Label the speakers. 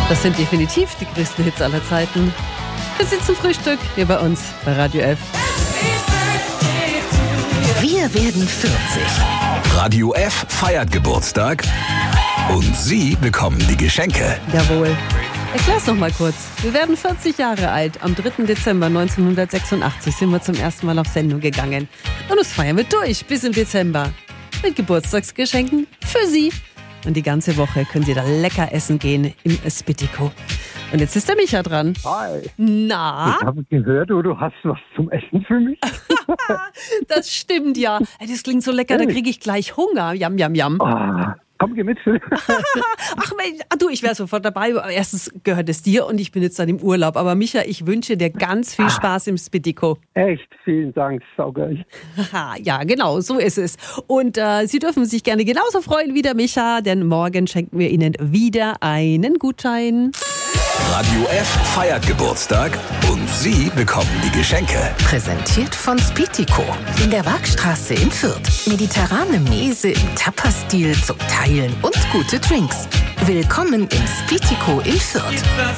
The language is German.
Speaker 1: Das sind definitiv die größten Hits aller Zeiten. Wir sind zum Frühstück hier bei uns bei Radio F.
Speaker 2: Wir werden 40.
Speaker 3: Radio F feiert Geburtstag und Sie bekommen die Geschenke.
Speaker 1: Jawohl. Erklär's noch mal kurz. Wir werden 40 Jahre alt. Am 3. Dezember 1986 sind wir zum ersten Mal auf Sendung gegangen. Und das feiern wir durch bis im Dezember. Mit Geburtstagsgeschenken für Sie. Und die ganze Woche können Sie da lecker essen gehen im Spittico. Und jetzt ist der Micha dran.
Speaker 4: Hi.
Speaker 1: Na?
Speaker 4: Ich habe gehört, du hast was zum Essen für mich.
Speaker 1: Das stimmt ja. Das klingt so lecker, da kriege ich gleich Hunger. Yam, yam, yam.
Speaker 4: Komm, geh mit.
Speaker 1: Ach Mensch, du, ich wäre sofort dabei. Erstens gehört es dir und ich bin jetzt dann im Urlaub. Aber Micha, ich wünsche dir ganz viel Spaß im Spittico.
Speaker 4: Echt, vielen Dank, saugeil.
Speaker 1: Ja, genau, so ist es. Und Sie dürfen sich gerne genauso freuen wie der Micha, denn morgen schenken wir Ihnen wieder einen Gutschein.
Speaker 3: Radio F feiert Geburtstag und Sie bekommen die Geschenke.
Speaker 2: Präsentiert von Spittico in der Waagstraße in Fürth. Mediterrane Mese im Tapas-Stil zum Teilen und gute Drinks. Willkommen im Spittico in Fürth.